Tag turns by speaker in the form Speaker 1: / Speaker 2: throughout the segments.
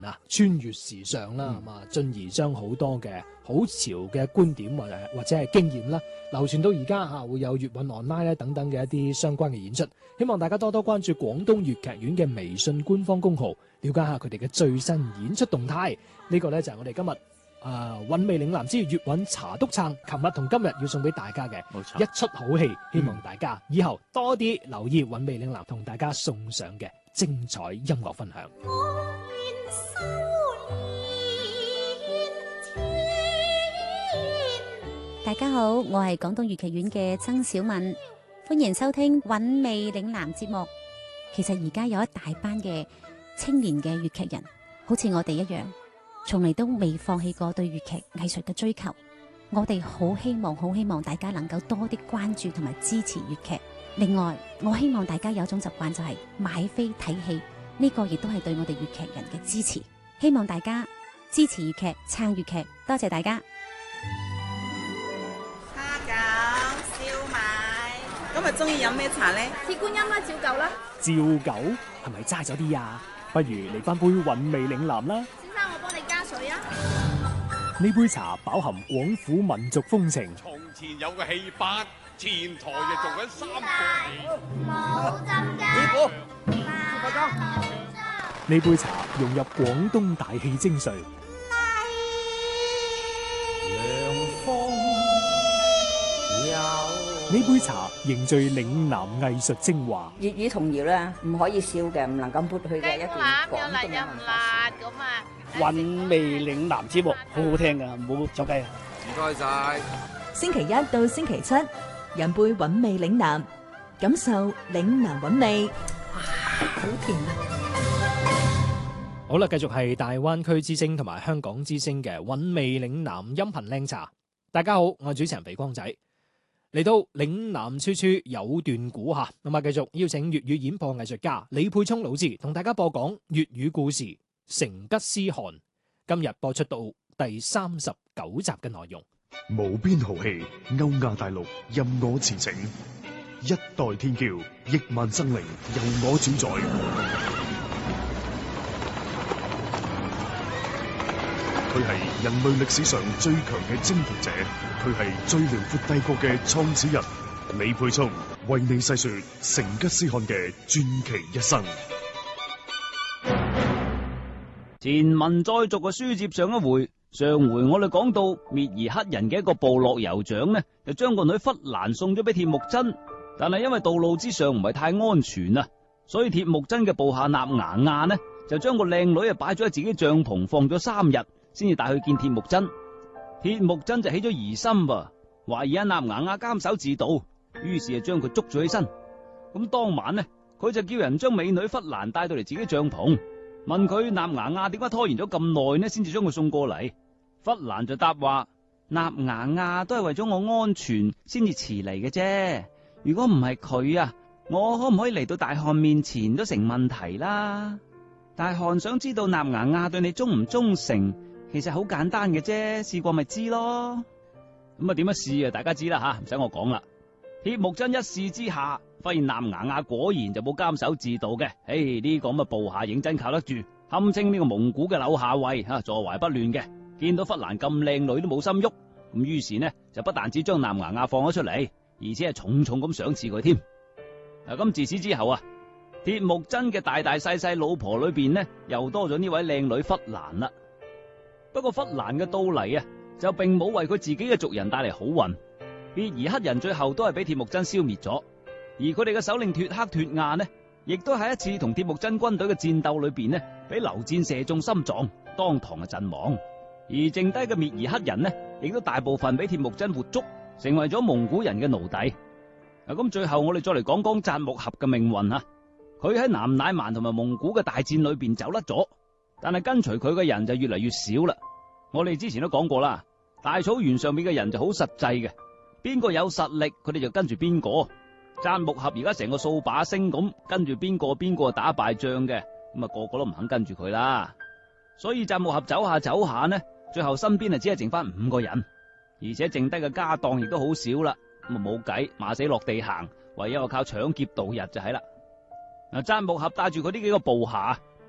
Speaker 1: 穿越時尚啦，進而將好多嘅好潮嘅觀點或者係經驗啦，流傳到而家會有粵韻 online 咧等等嘅一啲相關嘅演出。希望大家多多關注廣東粵劇院嘅微信官方公號，了解下佢哋嘅最新演出動態。呢個呢，就係我哋今日韻味嶺南之粵韻茶篤撐，琴日同今日要送俾大家嘅一出好戲。希望大家以後多啲留意韻味嶺南同大家送上嘅精彩音樂分享。
Speaker 2: 大家好，我係廣東粵劇院嘅曾小敏，歡迎收聽韻味嶺南節目。其實而家有一大班嘅青年嘅粵劇人，好似我哋一樣，從嚟都未放棄過對粵劇藝術嘅追求。我哋好希望大家能夠多啲關注同埋支持粵劇。另外，我希望大家有種習慣就係買飛睇戲，呢個亦都係對我哋粵劇人嘅支持。希望大家支持粵劇，撐粵劇，多謝大家。
Speaker 3: 今日中意飲咩茶呢？
Speaker 4: 鐵觀音啦，照舊啦。
Speaker 1: 照舊係咪齋咗啲啊？不如嚟翻杯韻味嶺南啦。
Speaker 4: 先生，我幫你加水啊。
Speaker 1: 呢杯茶飽含廣府民族風情。
Speaker 5: 從前有個戲班，前台就做緊三個戲。
Speaker 4: 冇浸㗎。
Speaker 5: 師傅，
Speaker 1: 呢杯茶融入廣東大戲精髓。呢杯茶凝聚嶺南藝術精華。
Speaker 6: 粵語童謠咧，唔可以笑嘅，唔能夠抹去嘅一段廣東嘅文化。
Speaker 7: 韻味嶺南節目好好聽噶，唔好走雞啊！
Speaker 5: 唔該晒。
Speaker 8: 星期一到星期七，飲杯韻味嶺南，感受嶺南韻味。哇，好甜啊！
Speaker 1: 好啦，繼續係大灣區之聲同埋香港之聲嘅韻味嶺南音頻靚茶。大家好，我係主持人肥光仔。嚟到嶺南處處有段古吓，咁啊繼續邀請粵語演播藝術家李沛聰老師同大家播講粵語故事《成吉思汗》。今日播出到第39集嘅內容。
Speaker 9: 無邊豪氣，歐亞大陸任我馳騁，一代天驕，億萬生靈由我主宰。佢係人類歷史上最強嘅征服者，佢係最遼闊帝國嘅創始人。李沛聰為你細說成吉思汗嘅傳奇一生。
Speaker 7: 前文再續嘅書接上一回，上回我哋講到滅兒黑人嘅一個部落酋長呢，就將個女弗蘭送咗俾鐵木真，但係因為道路之上唔係太安全啊，所以鐵木真嘅部下納牙亞呢，就將個靚女啊擺咗喺自己帳篷放咗3日。先至帶去見鐵木真，鐵木真就起咗疑心噃，懷疑阿納牙亞監守自盜，於是就將佢捉咗起身。咁當晚呢，佢就叫人將美女弗蘭帶到嚟自己帳篷，問佢納牙亞點解拖延咗咁耐呢，先至將佢送過嚟。弗蘭就答話：納牙亞都係為咗我安全先至遲嚟嘅啫，如果唔係佢啊，我可唔可以嚟到大汗面前都成問題啦。大汗想知道納牙亞對你忠唔忠誠？其實好簡單嘅啫，試過咪知咯。咁啊點樣試啊？大家知啦吓，唔使我講啦。鐵木真一試之下，發現納牙亞果然就冇監守自盜嘅。呢個咁嘅部下認真靠得住，堪稱呢個蒙古嘅柳下惠吓，坐懷不亂嘅。見到弗蘭咁靚女都冇心喐，咁於是呢就不但止將納牙亞放咗出嚟，而且係重重咁賞賜佢添。嗱，咁自此之後啊，鐵木真嘅大大細細老婆裏邊呢，又多咗呢位靚女弗蘭啦。不過弗蘭嘅到嚟啊，就並冇為佢自己嘅族人帶嚟好運，滅兒黑人最後都係俾鐵木真消滅咗，而佢哋嘅首領脫克脫亞呢，亦都喺一次同鐵木真軍隊嘅戰鬥裏邊呢，俾流箭射中心臟，當堂嘅陣亡。而剩低嘅滅兒黑人呢，亦都大部分俾鐵木真活捉，成為咗蒙古人嘅奴隸。咁最後我哋再嚟講講扎木合嘅命運啊，佢喺南乃蠻同埋蒙古嘅大戰裏邊走甩咗。但係跟隨佢嘅人就越嚟越少啦。我哋之前都講過啦，大草原上面嘅人就好實際嘅，邊個有實力佢哋就跟住邊個。扎木合而家成個掃把星咁，跟住邊個打敗仗嘅，咁啊個個都唔肯跟住佢啦。所以扎木合走下走下呢，最後身邊啊只係剩翻5個人，而且剩低嘅家當亦都好少啦。咁啊冇計，馬死落地行，唯有靠搶劫度日就係啦。嗱，扎木合帶住佢呢幾個部下，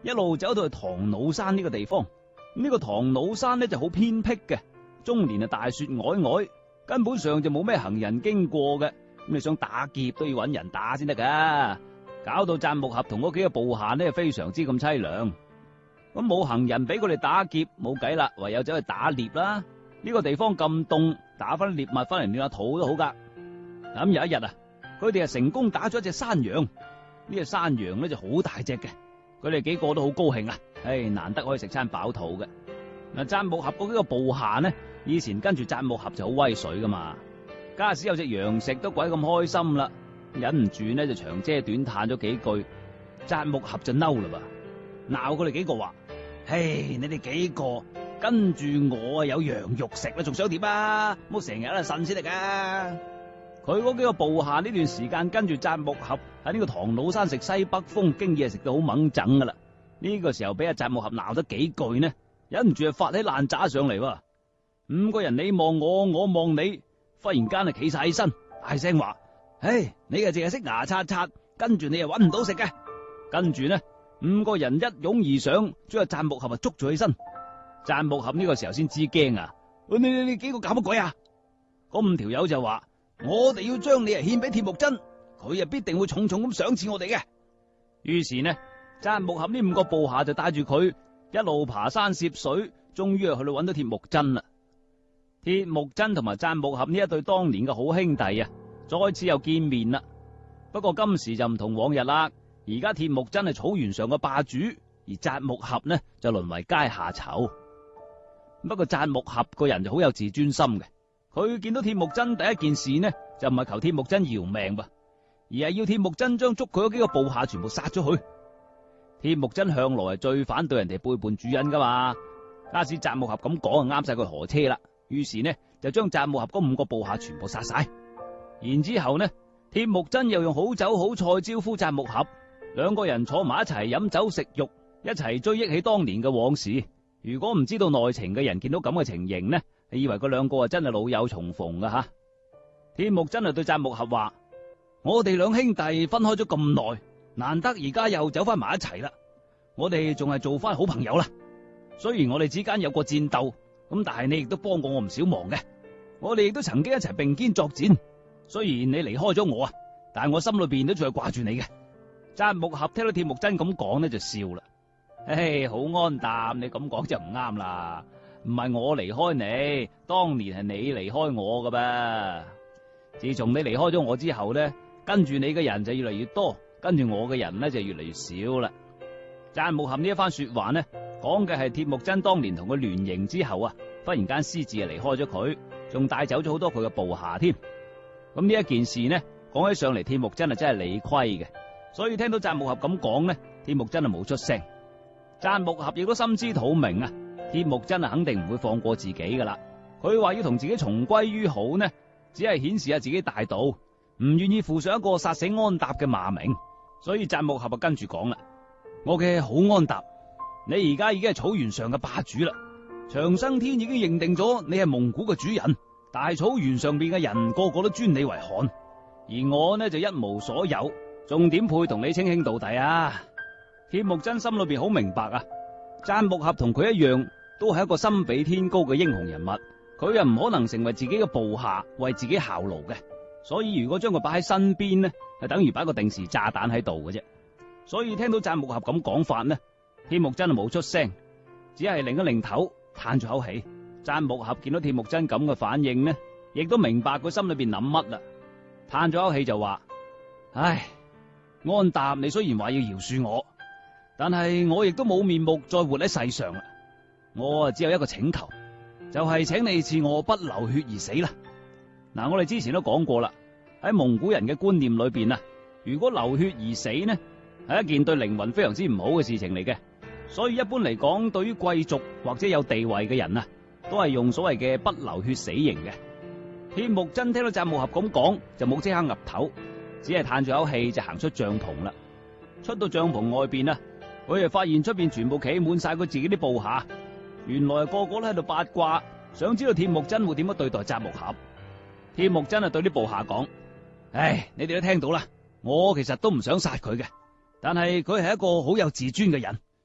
Speaker 7: 一路走到去唐老山呢個地方。呢個唐老山呢就好偏僻嘅，終年大雪皚皚，根本上就冇咩行人經過嘅。咁你想打劫都要揾人打先得噶，搞到贊木俠同嗰幾個部下呢非常之咁淒涼。咁冇行人俾佢哋打劫，冇計啦，唯有走去打獵啦。呢個地方咁凍，打翻獵物翻嚟暖下肚都好噶。咁有一日啊，佢哋成功打咗一隻山羊。呢隻山羊呢就好大隻嘅，佢哋幾個都好高興啊！難得可以食餐飽肚嘅。嗱，贊木俠嗰幾個部下呢，以前跟住贊木俠就好威水噶嘛，假使有隻羊食都鬼咁開心啦，忍唔住呢就長嗟短嘆咗幾句。贊木俠就嬲啦噃，鬧佢哋幾個話：你哋幾個跟住我啊有羊肉食啦，仲想點啊？唔好成日喺度呻先得噶。佢嗰幾個部下呢段時間跟住贊木俠喺呢個唐老山食西北風，經已係食到好猛整噶啦。呢個時候俾阿贊木俠鬧得幾句呢，忍唔住就發起爛渣上嚟喎。五個人你望我，我望你，忽然間啊企晒起身，大聲話：你啊淨係識牙刷刷，跟住你又搵唔到食嘅。跟住呢，五個人一擁而上，將阿贊木俠捉咗起身。贊木俠呢個時候先知驚啊！你幾個搞乜鬼啊？嗰五條友就話：我哋要將你獻俾鐵木真，佢必定會重重咁賞賜我哋嘅。於是呢，贊木俠呢五個部下就帶住佢一路爬山涉水，終於去到搵到鐵木真啦。鐵木真同埋贊木俠呢一對當年嘅好兄弟啊，再次又見面啦。不過今時就唔同往日啦，而家鐵木真係草原上嘅霸主，而贊木俠呢就淪為階下囚。不過贊木俠個人就好有自尊心嘅，佢見到鐵木真第一件事呢就唔係求鐵木真饒命噃，而係要鐵木真將捉佢嗰幾個部下全部殺咗佢。鐵木真向來係最反對人哋背叛主人噶嘛，假使贊木俠咁講就啱晒佢河車啦。於是呢就將贊木俠嗰五個部下全部殺晒。然之後呢，鐵木真又用好酒好菜招呼贊木俠，兩個人坐埋一齊飲酒食肉，一齊追憶起當年嘅往事。如果唔知道內情嘅人見到咁嘅情形呢，以為嗰兩個真係老友重逢噶吓。鐵木真係對贊木俠話：我哋兩兄弟分開咗咁耐，難得而家又走翻埋一齊啦，我哋仲係做翻好朋友啦。雖然我哋之間有過戰鬥，咁但係你亦都幫過我唔少忙嘅，我哋亦都曾經一齊並肩作戰。雖然你離開咗我啊，但係我心裏邊都仲係掛住你嘅。贊木俠聽到鐵木真咁講呢，就笑啦。好安淡，你咁講就唔啱啦。唔係我離開你，當年係你離開我噶噃。自從你離開咗我之後呢，跟住你嘅人就越嚟越多，跟住我嘅人呢就越嚟越少啦。贊木俠呢一番說話呢，講嘅係鐵木真當年同佢聯營之後啊，忽然間私自離開咗佢，仲帶走咗好多佢嘅部下添。咁呢一件事呢，講起上嚟鐵木真係真係理虧嘅，所以聽到贊木俠咁講呢，鐵木真係冇出聲。贊木俠亦都心知肚明啊，鐵木真係肯定唔會放過自己噶啦。佢話要同自己重歸於好呢，只係顯示下自己大度，唔願意負上一個殺死安達嘅罵名。所以贊木俠就跟住講啦：我嘅好安達，你而家已經係草原上嘅霸主啦，長生天已經認定咗你係蒙古嘅主人，大草原上邊嘅人個個都尊你為汗，而我呢就一無所有，仲點配同你稱兄道弟啊？鐵木真心裏邊好明白啊，贊木俠同佢一樣，都係一個心比天高嘅英雄人物，佢又唔可能成為自己嘅部下為自己效勞嘅，所以如果將佢擺喺身邊呢，係等於擺個定時炸彈喺度嘅啫。所以聽到贊木俠咁講法呢，鐵木真係冇出聲，只係擰一擰頭，嘆咗口氣。贊木俠見到鐵木真咁嘅反應呢，亦都明白佢心裏邊諗乜啦，嘆咗口氣就話：唉，安達，你雖然話要饒恕我，但係我亦都冇面目再活喺世上啦。我只有一個請求，就係請你賜我不流血而死啦。嗱，我哋之前都講過啦，喺蒙古人嘅觀念裏邊啊，如果流血而死呢，係一件對靈魂非常之唔好嘅事情嚟嘅。所以一般嚟講，對於貴族或者有地位嘅人啊，都係用所謂嘅不流血死刑嘅。鐵木真聽到贊木俠咁講，就冇即刻岌頭，只係嘆住口氣就行出帳篷啦。出到帳篷外邊啊，佢就發現出邊全部企滿晒佢自己啲部下，原來個個都喺度八卦，想知道鐵木真會點樣對待贊木俠。鐵木真對啲部下講：唉，你哋都聽到啦，我其實都唔想殺佢嘅，但係佢係一個好有自尊嘅人，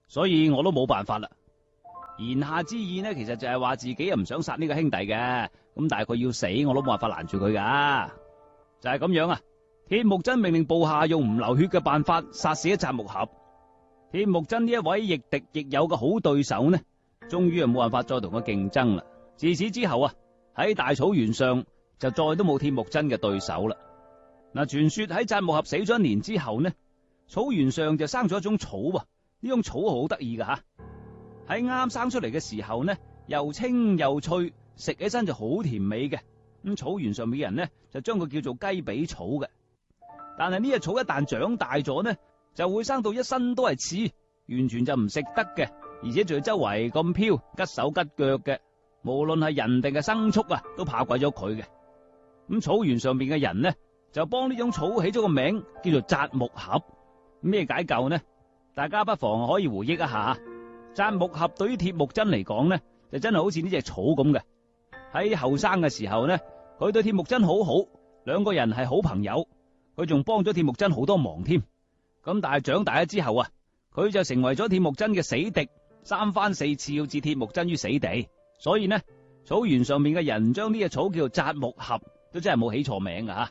Speaker 7: 所以我都冇辦法啦。言下之意呢，其實就係話自己又唔想殺呢個兄弟嘅，咁但係佢要死，我都冇辦法攔住佢噶。就係咁樣啊！鐵木真命令部下用唔流血嘅辦法殺死咗札木合。鐵木真呢一位亦敵亦友嘅好對手呢，終於係冇辦法再同佢競爭啦。自此之後啊，喺大草原上就再都冇鐵木真嘅對手啦。嗱，傳說喺札木合死咗1年之後呢，草原上就生咗一種草啊，呢種草好得意噶吓。喺啱生出嚟嘅時候呢，又青又脆，食起身就好甜美嘅。咁草原上面嘅人呢，就將佢叫做雞髀草嘅。但係呢隻草一旦長大咗呢，就會生到一身都係刺，完全就唔食得嘅，而且仲要周圍咁飄，吉手吉腳嘅。無論係人定係牲畜啊，都怕鬼咗佢嘅。咁草原上面嘅人呢，就幫呢種草起咗個名，叫做札木合。咩解救呢？大家不妨可以回憶一下。札木合對於鐵木真嚟講呢，就真係好似呢隻草咁嘅。喺後生嘅時候呢，佢對鐵木真好好，兩個人係好朋友，佢仲幫咗鐵木真好多忙添。咁但係長大咗之後啊，佢就成為咗鐵木真嘅死敵，3番4次要置鐵木真於死地。所以呢，草原上面嘅人將呢隻草叫做札木合，都真係冇起錯名噶吓。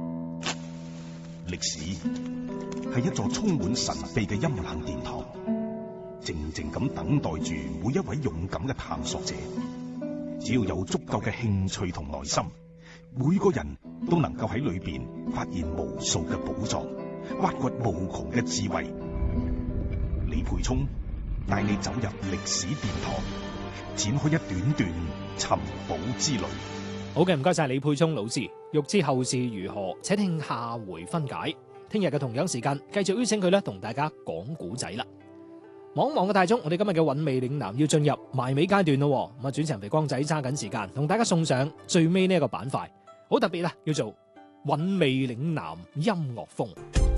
Speaker 10: 歷史係一座充滿神秘嘅陰冷殿堂，靜靜咁等待住每一位勇敢嘅探索者。只要有足夠嘅興趣同耐心，每個人都能夠喺裏邊發現無數嘅寶藏，挖掘無窮嘅智慧。李培聰帶你走入歷史殿堂，展開一段段尋寶之旅。
Speaker 1: 好嘅，唔該晒李沛聰老師。欲知後事如何，且聽下回分解。聽日嘅同樣時間，繼續邀請佢同大家講古仔啦。望望嘅大鐘，我哋今日嘅韻味嶺南要進入埋尾階段咯。咁啊，主持人肥光仔揸緊時間，同大家送上最尾呢一個板塊，好特別啊，叫做韻味嶺南音樂風。